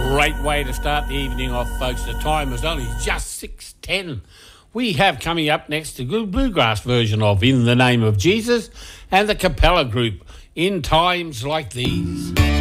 Great way to start the evening off, folks. The time is only just 6:10. We have coming up next a good bluegrass version of In the Name of Jesus and the Capella Group, In Times Like These.